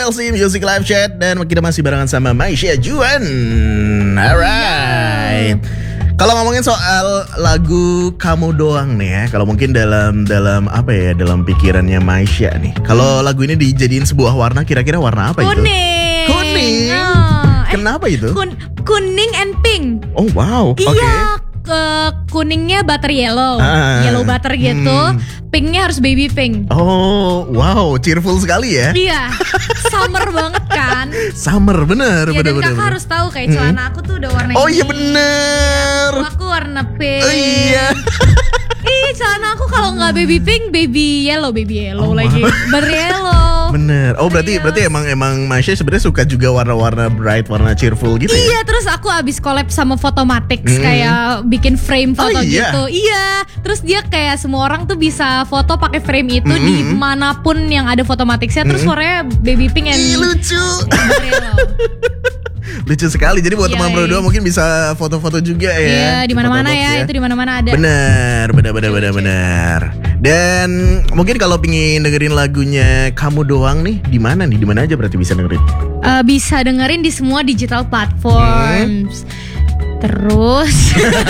MLC Music Live Chat dan kita masih barengan sama Maisha Juan. Alright. Kalau ngomongin soal lagu Kamu Doang nih ya, kalau mungkin dalam apa ya, dalam pikirannya Maisha nih, kalau lagu ini dijadiin sebuah warna, kira-kira warna apa itu? Kuning. Kenapa itu? Kuning and pink. Oh wow. Iya. Kuningnya butter yellow, yellow butter gitu. Pinknya harus baby pink. Oh wow, cheerful sekali ya. Iya, summer banget kan. Summer, bener. Ya, dan kakak harus tahu kayak celana aku tuh udah warna ini. Oh iya bener. Aku warna pink. Oh iya. Celana aku kalau nggak baby yellow lagi. Butter yellow. Bener. Oh berarti emang Maisha sebenarnya suka juga warna-warna bright, warna cheerful gitu ya? Iya, terus aku abis collab sama Photomatics kayak bikin frame foto gitu. Iya. Terus dia kayak semua orang tuh bisa foto pakai frame itu di manapun yang ada Photomaticsnya. Terus warnanya baby pink and lucu. Lucu sekali. Jadi buat teman berdua mungkin bisa foto-foto juga ya. Iya, di mana-mana ya. Itu di mana-mana ada. Benar. Dan mungkin kalau pingin dengerin lagunya Kamu Doang nih, di mana nih? Di mana aja berarti bisa dengerin? Bisa dengerin di semua digital platforms. Terus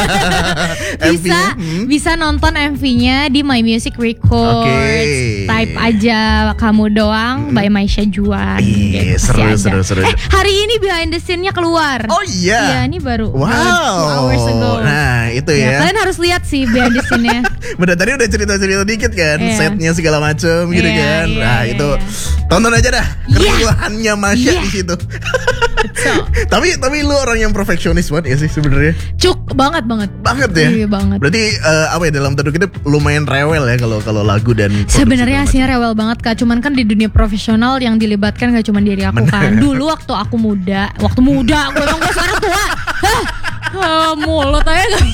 bisa nonton MV-nya di My Music Records. Type aja Kamu Doang by Maisha Juan. Iya, seru. Hari ini behind the scene-nya keluar. Oh iya. Iya, ini baru. Wow. 2 hours ago. Nah, itu ya. Kalian harus lihat sih behind the scene-nya. Bener, tadi udah cerita-cerita dikit kan, setnya segala macem gitu kan. Nah, itu tonton aja dah kereluhannya Maisha di situ. Tapi lu orang yang perfeksionis banget ya sih sebenarnya. Banget ya. Iya banget. Berarti apa ya, dalam tanda kutip lumayan rewel ya kalau lagu dan sebenarnya aslinya rewel banget Kak. Cuman kan di dunia profesional yang dilibatkan gak cuma diri aku kan. Dulu waktu aku muda, gue bilang gue sekarang tua. Mulut aja gak